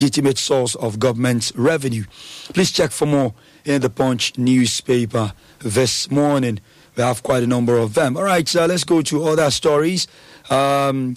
legitimate source of government revenue. Please check for more in the Punch newspaper this morning. We have quite a number of them. All right, let's go to other stories. We have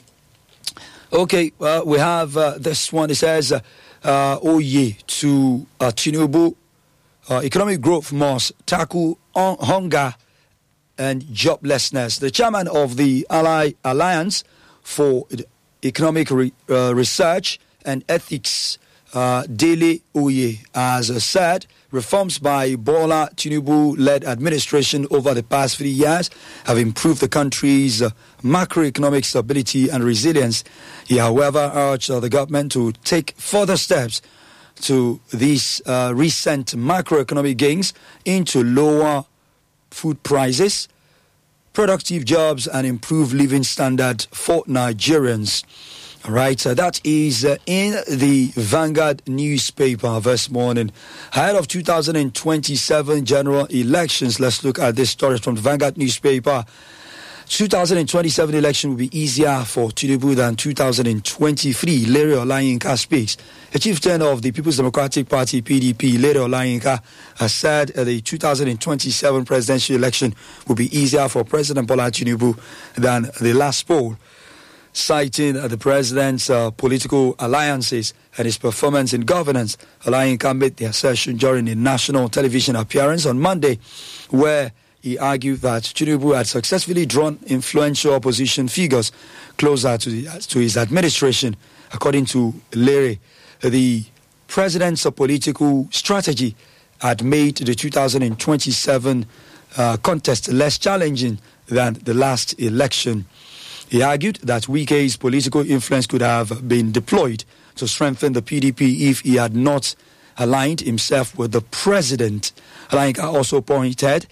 this one. It says, Oye to Tinubu, economic growth must tackle hunger and joblessness. The chairman of the Alliance for Economic Research and Ethics, Dele Oye, has said reforms by Bola Tinubu-led administration over the past 3 years have improved the country's macroeconomic stability and resilience. He, however, urged the government to take further steps to these recent macroeconomic gains into lower food prices, productive jobs, and improved living standard for Nigerians. All right, that is in the Vanguard newspaper this morning. Ahead of 2027 general elections, let's look at this story from the Vanguard newspaper. 2027 election will be easier for Tinubu than 2023. Larry Olayinka speaks. The chieftain of the People's Democratic Party, PDP, Larry Olayinka, has said the 2027 presidential election will be easier for President Bola Tinubu than the last poll. Citing the president's political alliances and his performance in governance, Olayinka made the assertion during a national television appearance on Monday, where he argued that Tinubu had successfully drawn influential opposition figures closer to his administration. According to Larry, the president's political strategy had made the 2027 contest less challenging than the last election. He argued that Wike's political influence could have been deployed to strengthen the PDP if he had not aligned himself with the president. Olayinka also pointed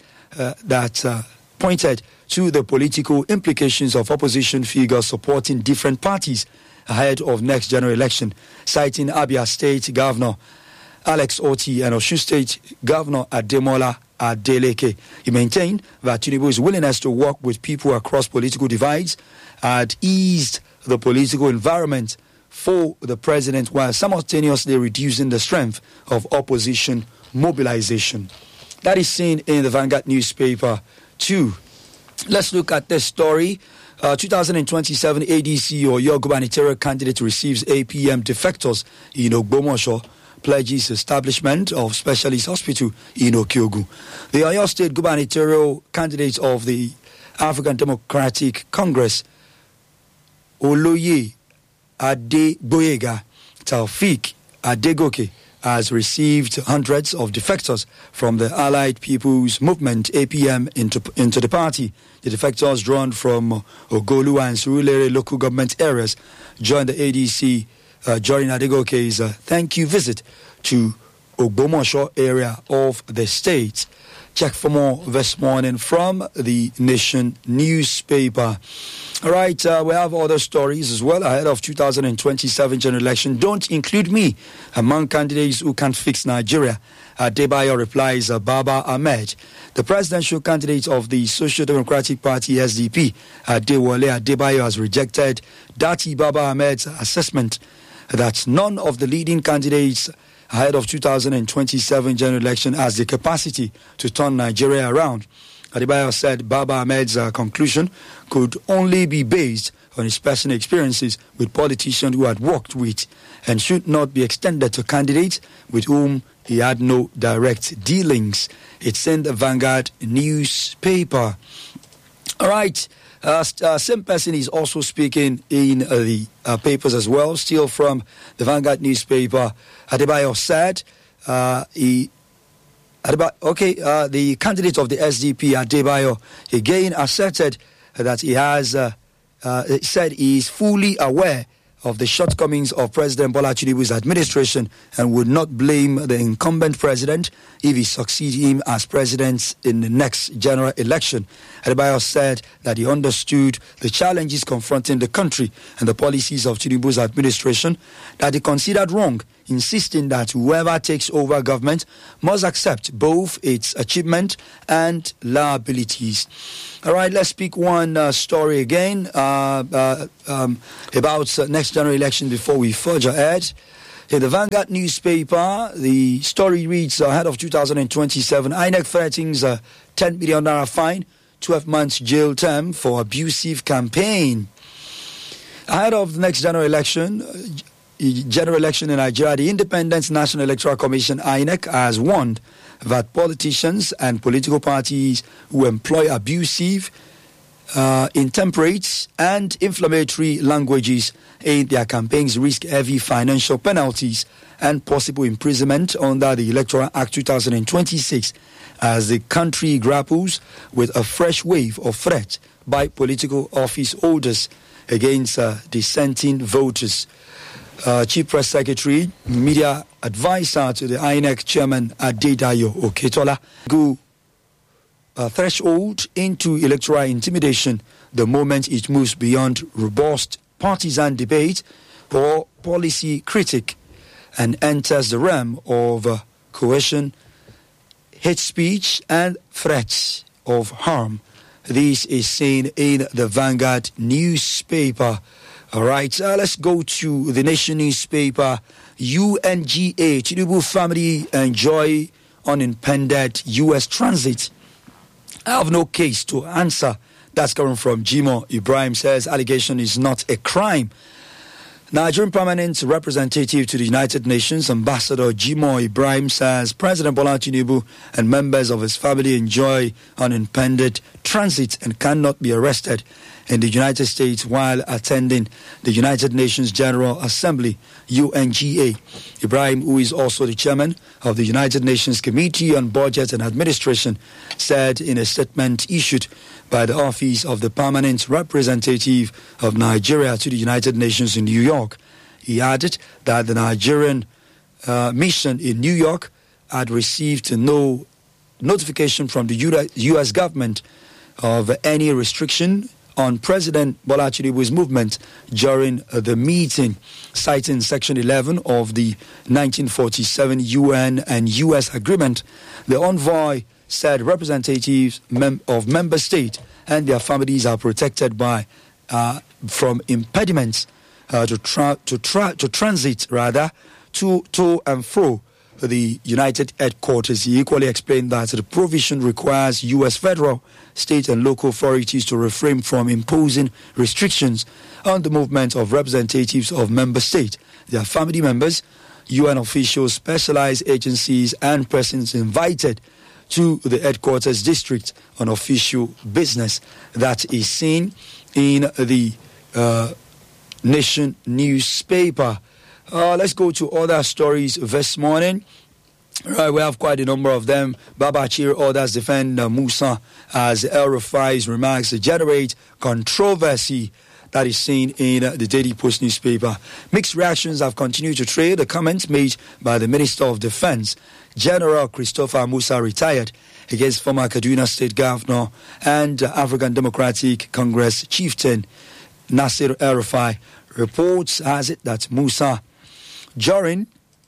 to the political implications of opposition figures supporting different parties ahead of next general election, citing Abia State Governor Alex Otti and Osun State Governor Ademola Adeleke. He maintained that Tinubu's willingness to work with people across political divides had eased the political environment for the president while simultaneously reducing the strength of opposition mobilization. That is seen in the Vanguard newspaper too. Let's look at this story. 2027 ADC or your gubernatorial candidate receives APM defectors in Ogbomoso, pledges establishment of specialist hospital in Okiogun. The Oyo State gubernatorial candidate of the African Democratic Congress, Oloye Adegboyega Taufik Adegoke, has received hundreds of defectors from the Allied People's Movement, APM, into the party. The defectors drawn from Ogolu and Surulere local government areas joined the ADC during Adegoke's thank you visit to Ogbomoso area of the state. Check for more this morning from the Nation newspaper. All right, we have other stories as well ahead of 2027 general election. Don't include me among candidates who can't fix Nigeria. Adebayo replies Baba Ahmed. The presidential candidate of the Social Democratic Party, SDP, Adewale Adebayo, has rejected Dati Baba Ahmed's assessment that none of the leading candidates ahead of 2027 general election has the capacity to turn Nigeria around. Adebayo said Baba Ahmed's conclusion could only be based on his personal experiences with politicians who had worked with and should not be extended to candidates with whom he had no direct dealings. It's in the Vanguard newspaper. All right. Same person is also speaking in the papers as well, still from the Vanguard newspaper. Adebayo said the candidate of the SDP, Adebayo, again asserted that he has said he is fully aware of the shortcomings of President Bola Tinubu's administration and would not blame the incumbent president if he succeeds him as president in the next general election. Adebayo said that he understood the challenges confronting the country and the policies of Tinubu's administration that he considered wrong, insisting that whoever takes over government must accept both its achievement and liabilities. All right, let's pick one story again about next general election before we forge ahead. In the Vanguard newspaper, the story reads, ahead of 2027, INEC threatens a 10 million naira fine, 12 months jail term for abusive campaign. Ahead of the next general election in Nigeria, the Independent National Electoral Commission, INEC, has warned that politicians and political parties who employ abusive, intemperate and inflammatory languages in their campaigns risk heavy financial penalties and possible imprisonment under the Electoral Act 2026 as the country grapples with a fresh wave of threats by political office holders against dissenting voters. Chief Press Secretary, Media Advisor to the INEC Chairman Adedayo Oketola, go threshold into electoral intimidation the moment it moves beyond robust partisan debate or policy critique and enters the realm of coercion, hate speech and threats of harm. This is seen in the Vanguard newspaper. All right, let's go to the Nation newspaper. UNGA, Tinubu family enjoy unimpeded U.S. transit. I have no case to answer. That's coming from Jimo Ibrahim, says allegation is not a crime. Nigerian permanent representative to the United Nations, Ambassador Jimo Ibrahim, says President Bola Tinubu and members of his family enjoy unimpeded transit and cannot be arrested in the United States while attending the United Nations General Assembly, UNGA. Ibrahim, who is also the chairman of the United Nations Committee on Budget and Administration, said in a statement issued by the Office of the Permanent Representative of Nigeria to the United Nations in New York. He added that the Nigerian mission in New York had received no notification from the U.S. government of any restriction on President Bola Tinubu's movement during the meeting, citing Section 11 of the 1947 UN and U.S. agreement. The envoy said representatives of member states and their families are protected by from impediments to transit to and fro the United headquarters. He equally explained that the provision requires U.S. federal, state and local authorities to refrain from imposing restrictions on the movement of representatives of member states, their family members, UN officials, specialized agencies and persons invited to the headquarters district on official business. That is seen in the Nation newspaper. Let's go to other stories this morning. Right, we have quite a number of them. Babachir orders defend Musa as El-Rufai's remarks generate controversy. That is seen in the Daily Post newspaper. Mixed reactions have continued to trail the comments made by the Minister of Defense, General Christopher Musa, retired, against former Kaduna State Governor and African Democratic Congress chieftain Nasir El-Rufai. Reports has it that Musa, during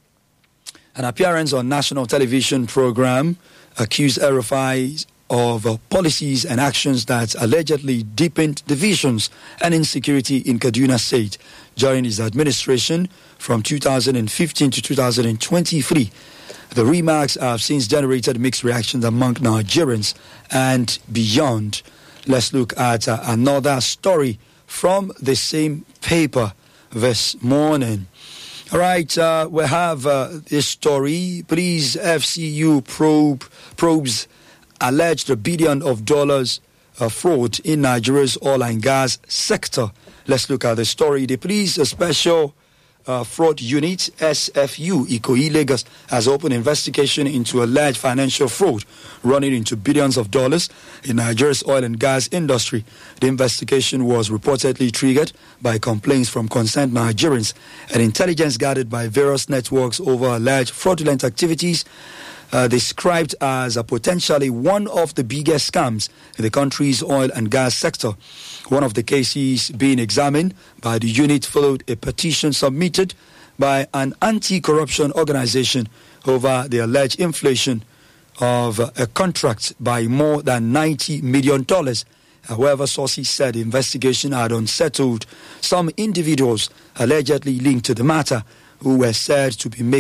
an appearance on national television program, accused El-Rufai of policies and actions that allegedly deepened divisions and insecurity in Kaduna State during his administration from 2015 to 2023. The remarks have since generated mixed reactions among Nigerians and beyond. Let's look at another story from the same paper this morning. All right, we have this story. Police FCU probes alleged $1 billion fraud in Nigeria's oil and gas sector. Let's look at the story. The police special fraud unit, SFU, Ikoyi Lagos, has opened investigation into alleged financial fraud running into billions of dollars in Nigeria's oil and gas industry. The investigation was reportedly triggered by complaints from concerned Nigerians and intelligence gathered by various networks over alleged fraudulent activities described as potentially one of the biggest scams in the country's oil and gas sector. One of the cases being examined by the unit followed a petition submitted by an anti-corruption organization over the alleged inflation of a contract by more than $90 million. However, sources said the investigation had unsettled some individuals allegedly linked to the matter, who were said to be making